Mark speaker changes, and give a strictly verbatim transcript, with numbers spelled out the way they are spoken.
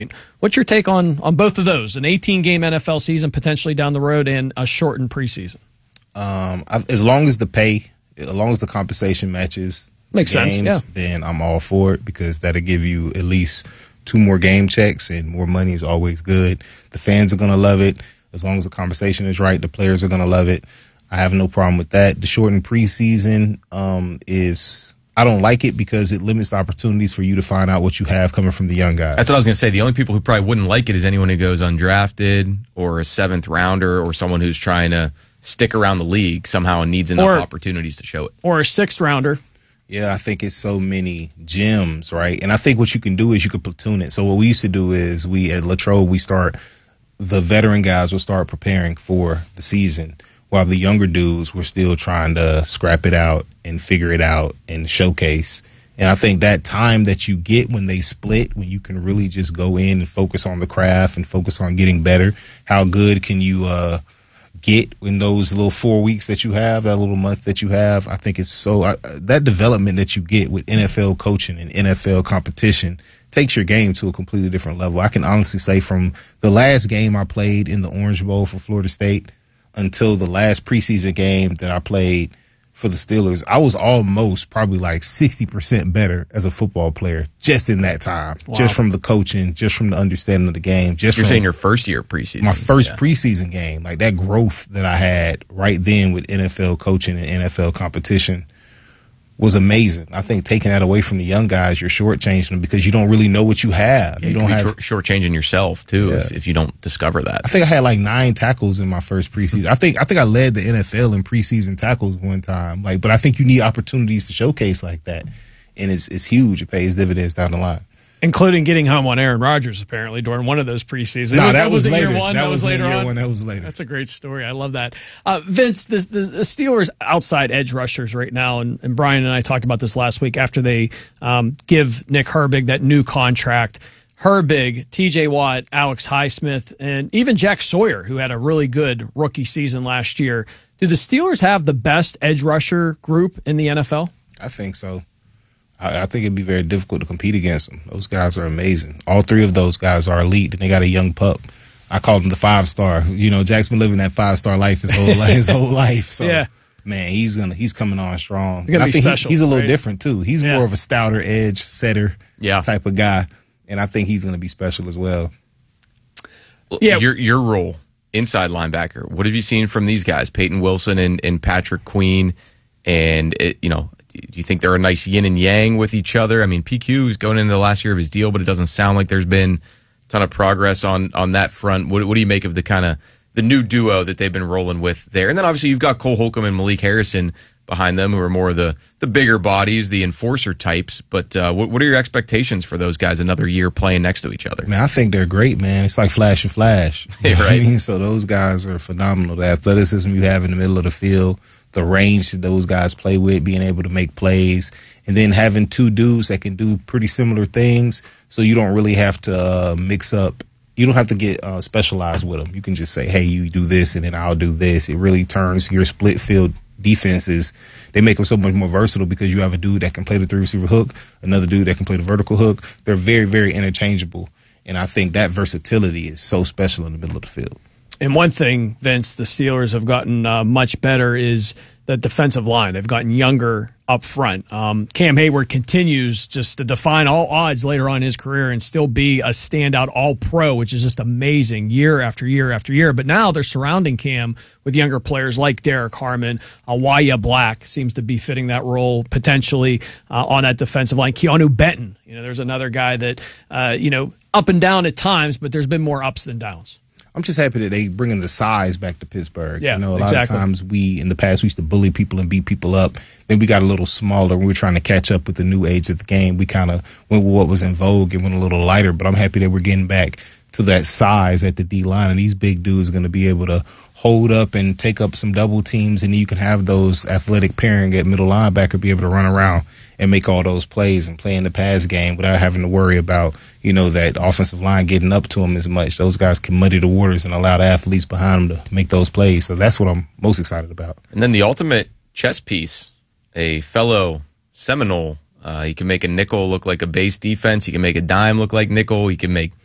Speaker 1: What's your take on, on both of those? An eighteen-game N F L season potentially down the road and a shortened preseason?
Speaker 2: Um, I, as long as the pay, as long as the compensation matches
Speaker 1: Makes
Speaker 2: games,
Speaker 1: sense, yeah.
Speaker 2: then I'm all for it because that'll give you at least two more game checks and more money is always good. The fans are going to love it. As long as the conversation is right, the players are going to love it. I have no problem with that. The shortened preseason um, is... I don't like it because it limits the opportunities for you to find out what you have coming from the young guys.
Speaker 3: That's what I was going to say. The only people who probably wouldn't like it is anyone who goes undrafted or a seventh rounder or someone who's trying to stick around the league somehow and needs enough
Speaker 1: or,
Speaker 3: opportunities to show it.
Speaker 1: Or a sixth rounder.
Speaker 2: Yeah, I think it's so many gems, right? And I think what you can do is you can platoon it. So what we used to do is we at Latrobe, we start, the veteran guys will start preparing for the season, while the younger dudes were still trying to scrap it out and figure it out and showcase. And I think that time that you get when they split, when you can really just go in and focus on the craft and focus on getting better, how good can you uh, get in those little four weeks that you have, that little month that you have? I think it's so uh, that development that you get with N F L coaching and N F L competition takes your game to a completely different level. I can honestly say from the last game I played in the Orange Bowl for Florida State until the last preseason game that I played for the Steelers, I was almost probably like sixty percent better as a football player just in that time. Wow. Just from the coaching, just from the understanding of the game. Just
Speaker 3: You're
Speaker 2: from
Speaker 3: saying your first year preseason.
Speaker 2: My first
Speaker 3: yeah.
Speaker 2: preseason game. Like that growth that I had right then with N F L coaching and N F L competition was amazing. I think taking that away from the young guys, you're shortchanging them because you don't really know what you have.
Speaker 3: Yeah,
Speaker 2: you
Speaker 3: you
Speaker 2: don't have
Speaker 3: short, shortchanging yourself too yeah. if, if you don't discover that.
Speaker 2: I think I had like nine tackles in my first preseason. I think I think I led the N F L in preseason tackles one time. Like, but I think you need opportunities to showcase like that, and it's it's huge. It pays dividends down the line.
Speaker 1: Including getting home on Aaron Rodgers, apparently, during one of those preseasons.
Speaker 2: No, that,
Speaker 1: that
Speaker 2: was
Speaker 1: was
Speaker 2: later.
Speaker 1: year one.
Speaker 2: That,
Speaker 1: that was,
Speaker 2: was
Speaker 1: later
Speaker 2: year
Speaker 1: on.
Speaker 2: One. That was later.
Speaker 1: That's a great story. I love that. Uh, Vince, the, the, the Steelers' outside edge rushers right now, and, and Brian and I talked about this last week after they um, give Nick Herbig that new contract. Herbig, T J Watt, Alex Highsmith, and even Jack Sawyer, who had a really good rookie season last year. Do the Steelers have the best edge rusher group in the N F L?
Speaker 2: I think so. I think it'd be very difficult to compete against them. Those guys are amazing. All three of those guys are elite, and they got a young pup. I call him the five star. You know, Jack's been living that five star life his whole life, his whole life. So,
Speaker 1: yeah.
Speaker 2: man, he's gonna he's coming on strong.
Speaker 1: He's gonna
Speaker 2: I
Speaker 1: be
Speaker 2: think
Speaker 1: special,
Speaker 2: he, he's a little
Speaker 1: right?
Speaker 2: different too. He's
Speaker 1: yeah.
Speaker 2: more of a stouter edge setter
Speaker 3: yeah.
Speaker 2: type of guy, and I think he's gonna be special as well.
Speaker 1: Yeah,
Speaker 3: your your role inside linebacker. What have you seen from these guys, Peyton Wilson and, and Patrick Queen? And it, you know. Do you think they're a nice yin and yang with each other? I mean, P Q is going into the last year of his deal, but it doesn't sound like there's been a ton of progress on on that front. What, what do you make of the kind of the new duo that they've been rolling with there? And then obviously you've got Cole Holcomb and Malik Harrison behind them, who are more of the the bigger bodies, the enforcer types. But uh, what, what are your expectations for those guys another year playing next to each other?
Speaker 2: Man, I think they're great, man. It's like Flash and Flash. You know
Speaker 3: right.
Speaker 2: what I mean? So those guys are phenomenal. The athleticism you have in the middle of the field, the range that those guys play with, being able to make plays, and then having two dudes that can do pretty similar things, so you don't really have to uh, mix up. You don't have to get uh, specialized with them. You can just say, hey, you do this, and then I'll do this. It really turns your split field defenses. They make them so much more versatile because you have a dude that can play the three receiver hook, another dude that can play the vertical hook. They're very, very interchangeable, and I think that versatility is so special in the middle of the field.
Speaker 1: And one thing, Vince, the Steelers have gotten uh, much better is the defensive line. They've gotten younger up front. Um, Cam Hayward continues just to define all odds later on in his career and still be a standout all-pro, which is just amazing year after year after year. But now they're surrounding Cam with younger players like Derek Harmon. Awaya Black seems to be fitting that role potentially uh, on that defensive line. Keanu Benton, you know, there's another guy that, uh, you know, up and down at times, but there's been more ups than downs.
Speaker 2: I'm just happy that they bringing the size back to Pittsburgh.
Speaker 1: Yeah,
Speaker 2: you know, a
Speaker 1: exactly.
Speaker 2: lot of times we, in the past, we used to bully people and beat people up. Then we got a little smaller. We were trying to catch up with the new age of the game. We kind of went with what was in vogue and went a little lighter. But I'm happy that we're getting back to that size at the D-line. And these big dudes are going to be able to hold up and take up some double teams. And you can have those athletic pairing at middle linebacker be able to run around and make all those plays and play in the pass game without having to worry about, you know, that offensive line getting up to them as much. Those guys can muddy the waters and allow the athletes behind them to make those plays. So that's what I'm most excited about.
Speaker 3: And then the ultimate chess piece, a fellow Seminole. Uh, he can make a nickel look like a base defense. He can make a dime look like nickel. He can make